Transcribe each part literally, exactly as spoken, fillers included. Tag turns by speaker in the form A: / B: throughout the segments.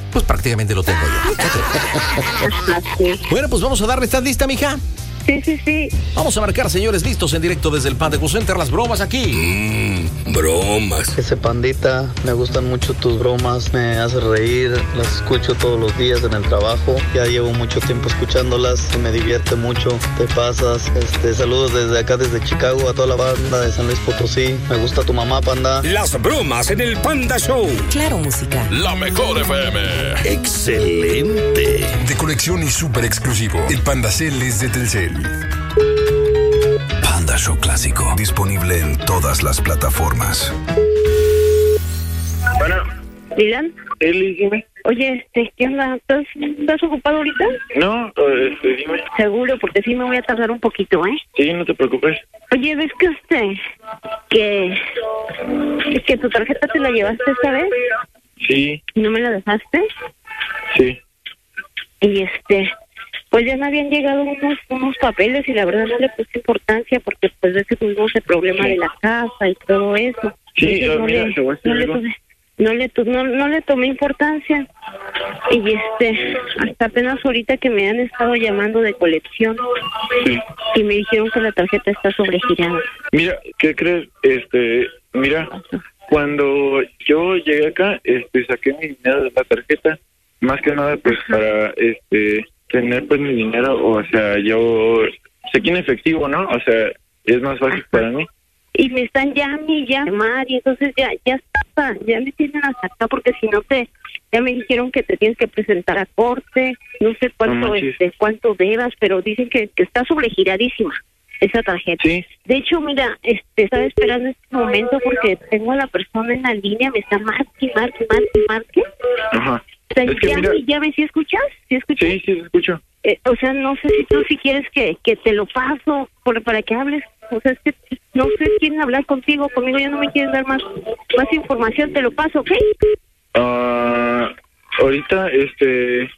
A: pues prácticamente lo tengo yo. Bueno, pues vamos a darle. ¿Estás lista, mija?
B: Sí, sí, sí.
A: Vamos a marcar, señores, listos en directo desde el Panda Cool Center. Las bromas aquí.
C: Mmm, bromas.
D: Ese Pandita, me gustan mucho tus bromas, me hace reír, las escucho todos los días en el trabajo. Ya llevo mucho tiempo escuchándolas, me divierte mucho, te pasas. Este, saludos desde acá, desde Chicago, a toda la banda de San Luis Potosí. Me gusta tu mamá, Panda.
C: Las bromas en el Panda Show.
E: Claro, música.
F: La mejor F M.
C: Excelente.
F: De conexión y súper exclusivo. El Panda Cell es de Telcel.
G: Panda Show Clásico. Disponible en todas las plataformas.
H: Bueno.
B: ¿Dylan?
H: Eli, dime.
B: Oye, este, ¿qué onda? ¿Estás, ¿Estás ocupado ahorita?
H: No, este, dime.
B: Seguro, porque sí me voy a tardar un poquito, ¿eh?
H: Sí, no te preocupes.
B: Oye, ¿ves que este, que, que tu tarjeta te la llevaste esta vez?
H: Sí.
B: ¿Y no me la dejaste?
H: Sí.
B: Y este, pues ya me habían llegado unos, unos papeles y la verdad no le puse importancia porque pues ves que tuvimos el problema de la casa y todo eso.
H: Sí,
B: no,
H: mira,
B: le,
H: te voy a decir
B: no, le
H: algo.
B: tuve, no, le tu, no, no le tomé importancia. Y este, hasta apenas ahorita que me han estado llamando de colección
H: Sí.
B: y me dijeron que la tarjeta está sobregirada.
H: Mira, ¿qué crees? Este, mira, cuando yo llegué acá, este, saqué mi dinero de la tarjeta, más que nada, pues,
B: Ajá.
H: para, este, tener, pues, mi dinero, o sea, yo, saqué en efectivo, ¿no? O sea, es más fácil
B: Ajá.
H: para mí.
B: Y me están llame y llame, y entonces ya, ya está, ya me tienen hasta acá porque si no te, ya me dijeron que te tienes que presentar a corte, no sé cuánto,
H: No manches.
B: este, cuánto debas, pero dicen que, que está sobregiradísima esa tarjeta.
H: Sí.
B: De hecho, mira, este, estaba esperando este momento porque tengo a la persona en la línea, me está marque, marque, marque, marque.
H: Ajá.
B: O sea,
H: Es que
B: llame
H: mira-
B: y llame, ¿sí escuchas? ¿Sí escuchas?
H: Sí, sí, te escucho.
B: Eh, o sea, no sé si tú si quieres que, que te lo paso por, para que hables. O sea, es que no sé, quieren hablar contigo, conmigo ya no me quieren dar más más información, te lo paso, ¿ok?
H: Ah, ahorita, este...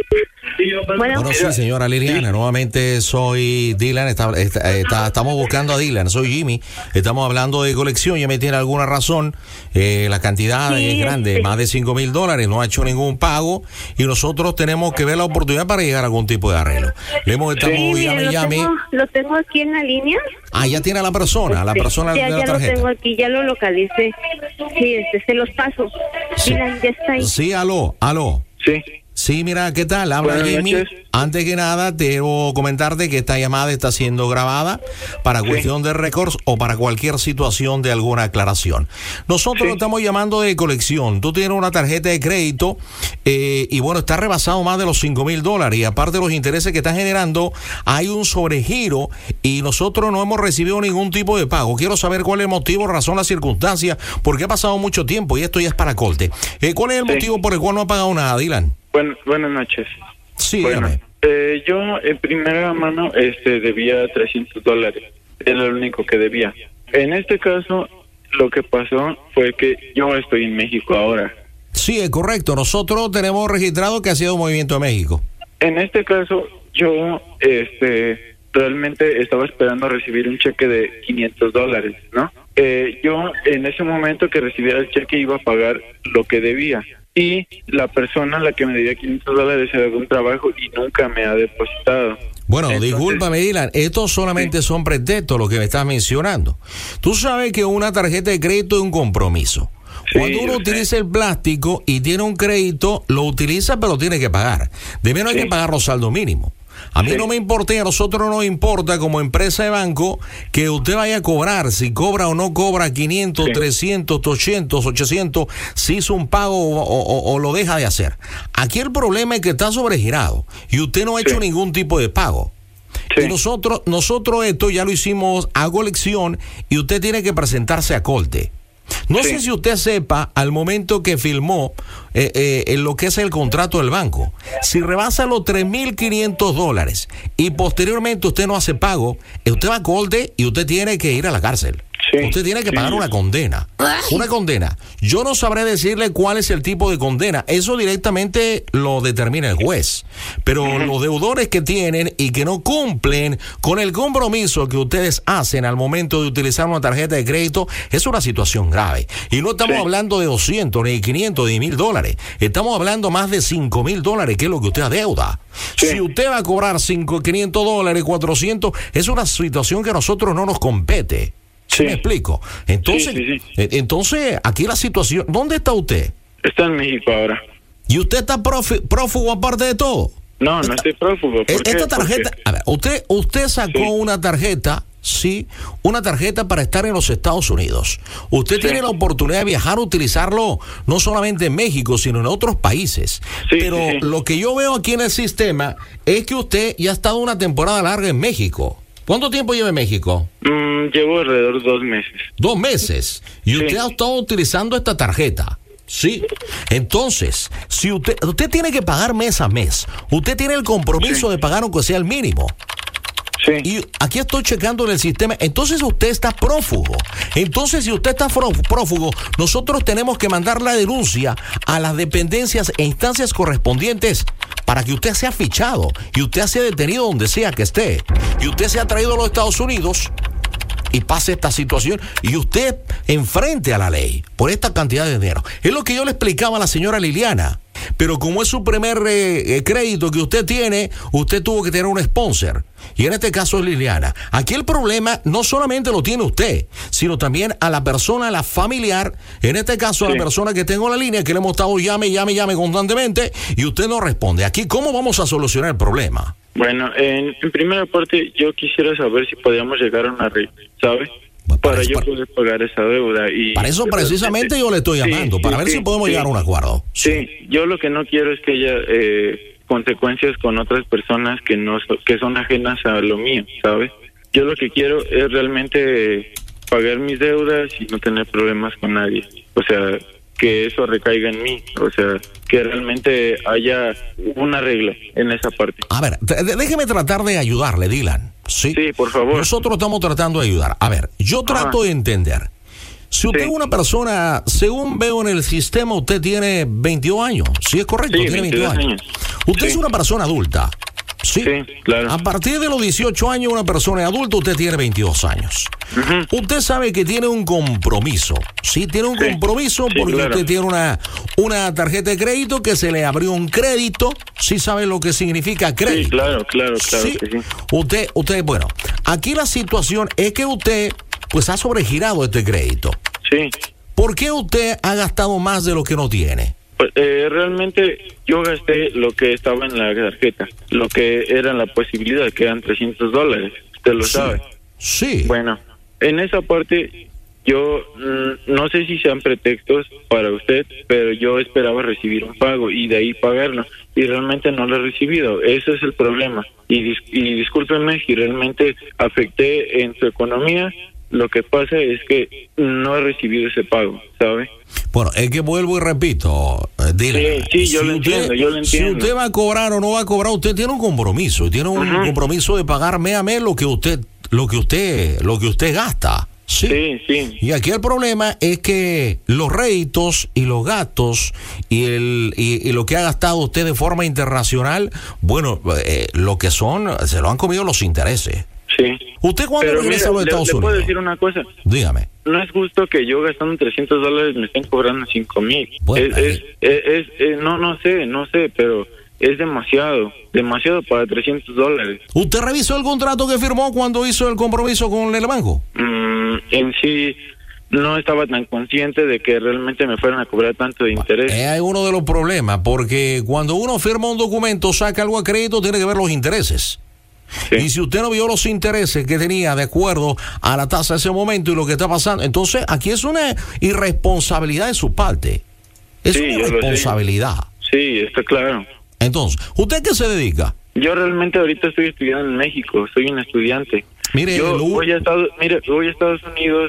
B: Bueno,
A: Bueno, sí, señora Liliana, nuevamente soy Dylan, está, está- está- estamos buscando a Dylan, soy Jimmy, estamos hablando de colección, ya me tiene alguna razón, eh, la cantidad
B: Sí,
A: es grande,
B: este-
A: más de cinco mil dólares, no ha hecho ningún pago y nosotros tenemos que ver la oportunidad para llegar a algún tipo de arreglo. Le hemos estado
B: sí, mire,
A: llame,
B: lo,
A: llame.
B: tengo, lo tengo aquí en la línea.
A: Ah, ya tiene a la persona, la
B: Este,
A: persona
B: ya,
A: de la
B: ya lo
A: tarjeta.
B: tengo aquí, ya lo localicé. Sí, este, se los paso.
A: Sí.
B: Dylan, ya está ahí.
A: Sí, aló, aló.
H: Sí.
A: Sí, mira, ¿qué tal? Habla
H: Buenas
A: Jimmy.
H: noches.
A: Antes que nada, debo comentarte que esta llamada está siendo grabada para
H: Sí.
A: cuestión de récords o para cualquier situación de alguna aclaración. Nosotros
H: Sí.
A: estamos llamando de colección. Tú tienes una tarjeta de crédito eh, y bueno, está rebasado más de los cinco mil dólares y aparte de los intereses que está generando, hay un sobregiro y nosotros no hemos recibido ningún tipo de pago. Quiero saber cuál es el motivo, razón, la circunstancia, porque ha pasado mucho tiempo y esto ya es para corte. Eh, ¿Cuál es el
H: Sí.
A: motivo por el cual no ha pagado nada, Dylan?
H: Buen, buenas noches.
A: Sí,
H: Bueno,
A: dígame.
H: eh, yo en primera mano este debía trescientos dólares. Era lo único que debía. En este caso, lo que pasó fue que yo estoy en México ahora.
A: Sí, es correcto. Nosotros tenemos registrado que ha sido un movimiento de México.
H: En este caso, yo este realmente estaba esperando recibir un cheque de quinientos dólares, ¿no? Eh, yo en ese momento que recibiera el cheque iba a pagar lo que debía. Y la persona a la que me debía quinientos dólares se dio un trabajo y nunca me ha depositado.
A: Bueno,
H: Entonces-
A: discúlpame, Dylan, estos solamente
H: Sí.
A: son pretextos lo que me estás mencionando. Tú sabes que una tarjeta de crédito es un compromiso.
H: Sí,
A: Cuando uno
H: yo
A: utiliza el plástico y tiene un crédito, lo utiliza pero lo tiene que pagar. De menos hay
H: Sí.
A: que pagar los saldos mínimos. A mí
H: Sí.
A: no me importa y a nosotros no nos importa como empresa de banco que usted vaya a cobrar, si cobra o no cobra quinientos,
H: Sí.
A: trescientos, ochocientos, ochocientos, si hizo un pago o, o- o lo deja de hacer. Aquí el problema es que está sobregirado y usted no ha hecho
H: Sí.
A: ningún tipo de pago.
H: Sí.
A: Y nosotros, nosotros esto ya lo hicimos a colección y usted tiene que presentarse a corte. No
H: Sí.
A: sé si usted sepa al momento que firmó eh, eh, en lo que es el contrato del banco, si rebasa los tres mil quinientos dólares y posteriormente usted no hace pago, eh, usted va a corte y usted tiene que ir a la cárcel.
H: Sí,
A: usted tiene que
H: sí.
A: pagar una condena. Una condena. Yo no sabré decirle cuál es el tipo de condena. Eso directamente lo determina el juez. Pero uh-huh. los deudores que tienen y que no cumplen con el compromiso que ustedes hacen al momento de utilizar una tarjeta de crédito, es una situación grave. Y no estamos sí. hablando de doscientos, ni quinientos, ni mil dólares. Estamos hablando más de cinco mil dólares, que es lo que usted adeuda. Sí. Si usted va a cobrar cinco, quinientos dólares, cuatrocientos, es una situación que a nosotros no nos compete. ¿Sí, sí me explico? Entonces, sí, sí, sí. entonces, aquí la situación, ¿dónde está usted?
H: Está en México ahora.
A: ¿Y usted está profi, prófugo aparte de todo?
H: No, no estoy prófugo. ¿Por
A: Esta
H: qué?
A: tarjeta, a ver, usted, usted sacó sí. una tarjeta, sí, una tarjeta para estar en los Estados Unidos. Usted sí. tiene la oportunidad de viajar, utilizarlo no solamente en México, sino en otros países. Sí, Pero sí, sí. lo que yo veo aquí en el sistema es que usted ya ha estado una temporada larga en México. ¿Cuánto tiempo lleva en México?
H: Mm, llevo alrededor de dos meses.
A: Dos meses. Y usted sí. ha estado utilizando esta tarjeta. Sí. Entonces, si usted usted tiene que pagar mes a mes, usted tiene el compromiso sí. de pagar aunque sea el mínimo.
H: Sí.
A: Y aquí estoy checando en el sistema. Entonces usted está prófugo. Entonces, si usted está prófugo, nosotros tenemos que mandar la denuncia a las dependencias e instancias correspondientes para que usted sea fichado y usted sea detenido donde sea que esté. Y usted sea traído a los Estados Unidos y pase esta situación y usted enfrente a la ley por esta cantidad de dinero. Es lo que yo le explicaba a la señora Liliana. Pero como es su primer eh, crédito que usted tiene, usted tuvo que tener un sponsor. Y en este caso es Liliana. Aquí el problema no solamente lo tiene usted, sino también a la persona, a la familiar, en este caso sí. a la persona que tengo en la línea, que le hemos estado llame, llame, llame constantemente, y usted no responde. Aquí, ¿cómo vamos a solucionar el problema?
H: Bueno, en, en primera parte, yo quisiera saber si podíamos llegar a una arreglo, ¿sabe? Para, para yo poder pagar esa deuda. Y
A: para eso precisamente yo le estoy llamando, sí, para sí, ver sí, si podemos sí, llegar a un acuerdo.
H: Sí, yo lo que no quiero es que haya eh, consecuencias con otras personas que no que son ajenas a lo mío, ¿sabes? Yo lo que quiero es realmente eh, pagar mis deudas y no tener problemas con nadie. O sea, que eso recaiga en mí, o sea, que realmente haya una regla en esa parte.
A: A ver, déjeme tratar de ayudarle, Dylan. Sí,
H: sí, por favor.
A: Nosotros estamos tratando de ayudar. A ver, yo trato Ajá. de entender. Si usted sí. es una persona, según veo en el sistema, usted tiene veintidós años. ¿Sí es correcto?
H: Sí,
A: tiene veintidós años. años. Usted sí. es una persona adulta. ¿Sí?
H: Sí, claro.
A: A partir de los dieciocho años, una persona adulta, usted tiene veintidós años. Uh-huh. Usted sabe que tiene un compromiso. Sí, tiene un sí. compromiso sí, porque claro. usted tiene una, una tarjeta de crédito que se le abrió un crédito. Sí sabe lo que significa crédito.
H: Sí, claro, claro, claro.
A: Sí.
H: Que sí.
A: Usted, usted, bueno, aquí la situación es que usted, pues, ha sobregirado este crédito.
H: Sí.
A: ¿Por qué usted ha gastado más de lo que no tiene?
H: Pues, eh, realmente yo gasté lo que estaba en la tarjeta, lo que era la posibilidad, que eran trescientos dólares, usted lo
A: sí,
H: sabe.
A: Sí.
H: Bueno, en esa parte yo mm, no sé si sean pretextos para usted, pero yo esperaba recibir un pago y de ahí pagarlo, y realmente no lo he recibido. Ese es el problema. Y, dis- y discúlpenme si realmente afecté en su economía. Lo que pasa es que no he recibido ese pago, ¿sabe?
A: Bueno, es que vuelvo y repito, dile,
H: sí, sí, yo
A: si
H: lo
A: usted,
H: entiendo, yo lo entiendo.
A: Si usted va a cobrar o no va a cobrar, usted tiene un compromiso, tiene un uh-huh. compromiso de pagar mes a mes lo que usted, lo que usted, lo que usted gasta. Sí.
H: sí, sí.
A: Y aquí el problema es que los réditos y los gastos y el y, y lo que ha gastado usted de forma internacional, bueno, eh, lo que son, se lo han comido los intereses.
H: Sí.
A: ¿Usted cuándo regresa a los Estados
H: le,
A: Unidos?
H: ¿Le puedo decir una cosa?
A: Dígame.
H: No es justo que yo gastando trescientos dólares me estén cobrando cinco mil.
A: Bueno,
H: es, es, es, es, es, no, no sé, no sé, pero es demasiado, demasiado para trescientos dólares.
A: ¿Usted revisó el contrato que firmó cuando hizo el compromiso con el banco?
H: Mm, en sí, no estaba tan consciente de que realmente me fueran a cobrar tanto de interés.
A: Es uno de los problemas, porque cuando uno firma un documento, saca algo a crédito, tiene que ver los intereses. Sí. Y si usted no vio los intereses que tenía de acuerdo a la tasa de ese momento y lo que está pasando, entonces aquí es una irresponsabilidad de su parte. Es
H: sí,
A: una irresponsabilidad.
H: Sí, está claro.
A: Entonces, ¿usted qué se dedica?
H: Yo realmente ahorita estoy estudiando en México, soy un estudiante.
A: Mire,
H: yo
A: lo...
H: voy a Estados, mire, voy a Estados Unidos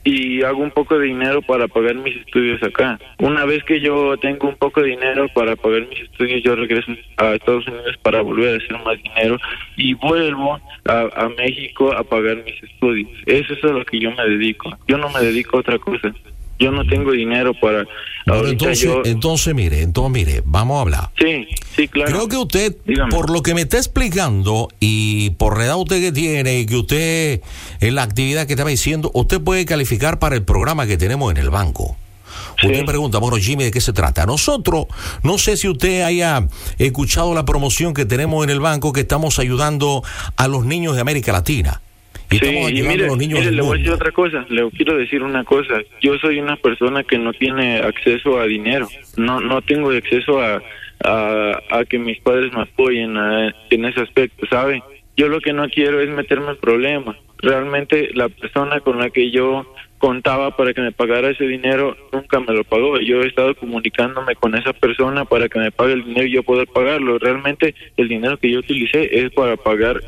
H: y hago un poco de dinero para pagar mis estudios acá. Una vez que yo tengo un poco de dinero para pagar mis estudios, yo regreso a Estados Unidos para volver a hacer más dinero y vuelvo a, a México a pagar mis estudios. Eso es a lo que yo me dedico. Yo no me dedico a otra cosa. Yo no tengo dinero para...
A: Bueno, entonces,
H: yo...
A: entonces, mire, entonces, mire, vamos a hablar.
H: Sí, sí, claro.
A: Creo que usted,
H: Dígame.
A: Por lo que me está explicando y por la edad usted que tiene y que usted, en la actividad que estaba diciendo, usted puede calificar para el programa que tenemos en el banco.
H: Sí.
A: Usted pregunta, bueno, Jimmy, ¿de qué se trata? Nosotros, no sé si usted haya escuchado la promoción que tenemos en el banco, que estamos ayudando a los niños de América Latina. Y
H: sí,
A: estamos
H: y
A: ayudando
H: mire,
A: a los niños
H: mire
A: del
H: le voy a decir
A: mundo.
H: otra cosa, le quiero decir una cosa. Yo soy una persona que no tiene acceso a dinero, no no tengo acceso a, a, a que mis padres me apoyen a, en ese aspecto, ¿sabe? Yo lo que no quiero es meterme en problemas. Realmente la persona con la que yo contaba para que me pagara ese dinero nunca me lo pagó. Yo he estado comunicándome con esa persona para que me pague el dinero y yo poder pagarlo. Realmente el dinero que yo utilicé es para pagar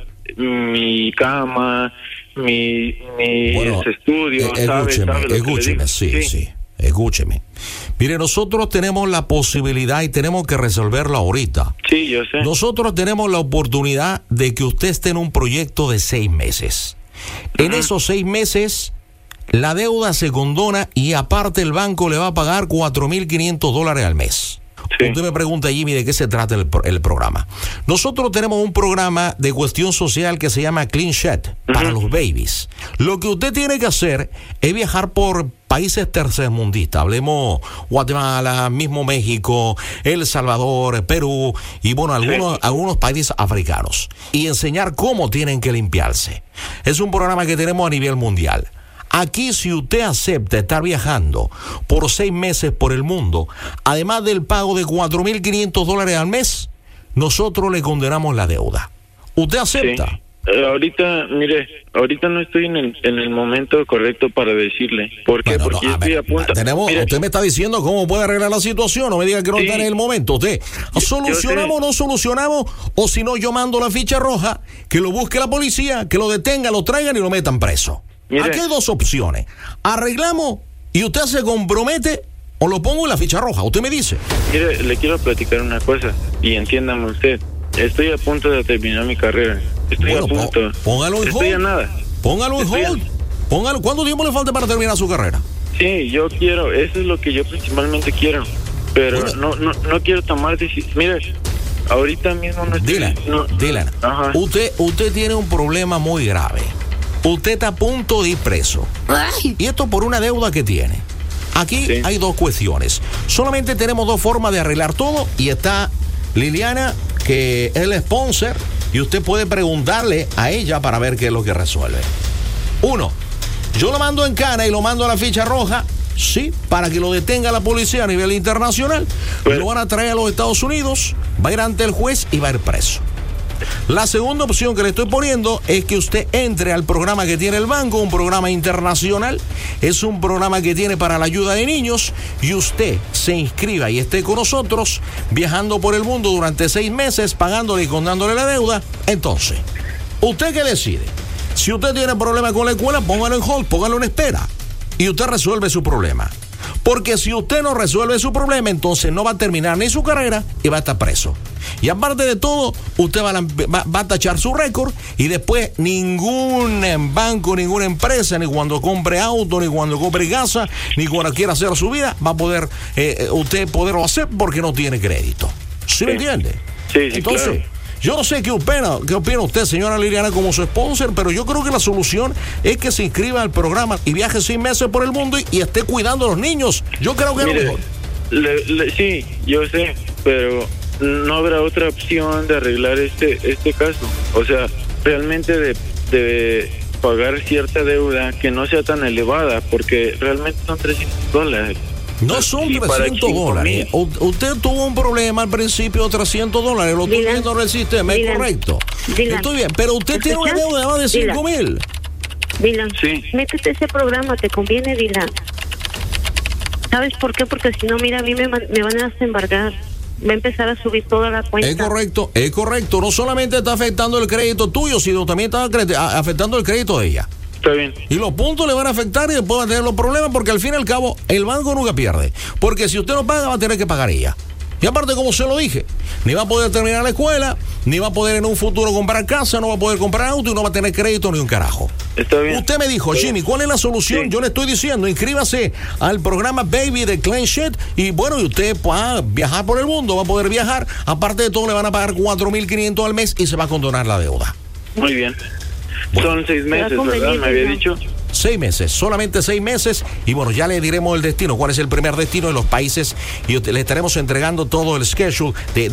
H: mi cama, mi, mis
A: Bueno,
H: estudios,
A: eh,
H: ¿sabe?
A: escúcheme,
H: ¿Sabe lo que le
A: escúcheme,
H: digo?
A: sí, sí, escúcheme. Mire, nosotros tenemos la posibilidad y tenemos que resolverlo ahorita.
H: Sí, yo sé.
A: Nosotros tenemos la oportunidad de que usted esté en un proyecto de seis meses. En
H: Ajá.
A: esos seis meses, la deuda se condona y aparte el banco le va a pagar cuatro mil quinientos dólares al mes.
H: Sí.
A: Usted me pregunta, Jimmy, ¿de qué se trata el, pro- el programa? Nosotros tenemos un programa de cuestión social que se llama Clean Shed para
H: Ujú.
A: los babies. Lo que usted tiene que hacer es viajar por países tercermundistas. Hablemos Guatemala, mismo México, El Salvador, Perú y bueno, algunos,
H: Sí.
A: algunos países africanos. Y enseñar cómo tienen que limpiarse. Es un programa que tenemos a nivel mundial. Aquí, si usted acepta estar viajando por seis meses por el mundo, además del pago de cuatro mil quinientos dólares al mes, nosotros le condenamos la deuda. ¿Usted acepta?
H: Sí. Eh, ahorita, mire, ahorita no estoy en el, en el momento correcto para decirle. ¿Por qué?
A: Bueno,
H: Porque
A: no,
H: yo
A: a
H: estoy
A: ver,
H: a punto.
A: tenemos,
H: Mire,
A: usted me está diciendo cómo puede arreglar la situación. No me diga que no
H: Sí.
A: está en el momento. Usted, ¿solucionamos o no solucionamos? O si no, yo mando la ficha roja, que lo busque la policía, que lo detenga, lo traigan y lo metan preso.
H: Mire.
A: Aquí hay dos opciones. Arreglamos y usted se compromete o lo pongo en la ficha roja. Usted me dice.
H: mire, le quiero platicar una cosa y entiéndame usted. Estoy a punto de terminar mi carrera. Estoy
A: Bueno,
H: a punto.
A: pó- póngalo en
H: Estoy a
A: hold.
H: nada.
A: Póngalo en
H: Estoy a-
A: hold. Póngalo. ¿Cuánto tiempo le falta para terminar su carrera?
H: Sí, yo quiero, eso es lo que yo principalmente quiero, pero
A: Bueno.
H: no no no quiero tomar decisiones. Mire, ahorita mismo no estoy...
A: Dylan,
H: no,
A: Dylan,
H: Ajá.
A: usted, usted tiene un problema muy grave. Usted está a punto de ir preso. Y esto por una deuda que tiene. Aquí
H: Sí.
A: hay dos cuestiones. Solamente tenemos dos formas de arreglar todo y está Liliana, que es el sponsor, y usted puede preguntarle a ella para ver qué es lo que resuelve. Uno, yo lo mando en cana y lo mando a la ficha roja, sí, para que lo detenga la policía a nivel internacional.
H: Pues-
A: Lo van a traer a los Estados Unidos, va a ir ante el juez y va a ir preso. La segunda opción que le estoy poniendo es que usted entre al programa que tiene el banco, un programa internacional, es un programa que tiene para la ayuda de niños, y usted se inscriba y esté con nosotros viajando por el mundo durante seis meses, pagándole y condándole la deuda. Entonces, ¿usted qué decide? Si usted tiene problemas con la escuela, póngalo en hold, póngalo en espera y usted resuelve su problema. Porque si usted no resuelve su problema, entonces no va a terminar ni su carrera y va a estar preso. Y aparte de todo, usted va a, va, va a tachar su récord y después ningún banco, ninguna empresa, ni cuando compre auto, ni cuando compre casa, ni cuando quiera hacer su vida, va a poder eh, usted poderlo hacer porque no tiene crédito. ¿Sí me
H: Sí.
A: entiende?
H: Sí, sí,
A: Entonces,
H: claro.
A: yo no sé qué opina, qué opina usted, señora Liliana, como su sponsor, pero yo creo que la solución es que se inscriba al programa y viaje seis meses por el mundo y, y esté cuidando a los niños. Yo creo que es lo
H: Mire,
A: mejor.
H: le- le- sí, yo sé, pero no habrá otra opción de arreglar este este caso. O sea, realmente de, de pagar cierta deuda que no sea tan elevada, porque realmente son trescientos dólares.
A: No son
H: Y para
A: trescientos
H: cinco
A: dólares.
H: mil.
A: U- Usted tuvo un problema al principio de trescientos dólares. Lo estoy
B: Dylan,
A: viendo en el sistema, es
B: Dylan,
A: correcto.
B: Dylan,
A: Estoy bien, pero usted
B: ¿me
A: tiene una
B: escuchas?
A: deuda de más de
B: Dylan.
A: cinco mil.
B: Dylan,
H: Sí.
B: métete a ese programa, te conviene, Dylan. ¿Sabes por qué? Porque si no, mira, a mí me, man- me van a desembargar. Va a empezar a subir toda la cuenta.
A: Es correcto, es correcto. No solamente está afectando el crédito tuyo, sino también está acre- a- afectando el crédito de ella.
H: Está bien.
A: Y los puntos le van a afectar y después va a tener los problemas porque al fin y al cabo el banco nunca pierde. Porque si usted no paga va a tener que pagar ella. Y aparte, como se lo dije, ni va a poder terminar la escuela, ni va a poder en un futuro comprar casa, no va a poder comprar auto y no va a tener crédito ni un carajo.
H: Está bien.
A: Usted me dijo, Jimmy, ¿cuál es la solución?
H: Sí.
A: Yo le estoy diciendo, inscríbase al programa Baby de Klein Shed y bueno, y usted va a viajar por el mundo, va a poder viajar. Aparte de todo, le van a pagar cuatro mil quinientos al mes y se va a condonar la deuda.
H: Muy bien.
A: Bueno.
H: Son seis meses, ¿verdad? Me había dicho.
A: Seis meses, solamente seis meses. Y bueno, ya le diremos el destino, cuál es el primer destino de los países. Y le estaremos entregando todo el schedule de,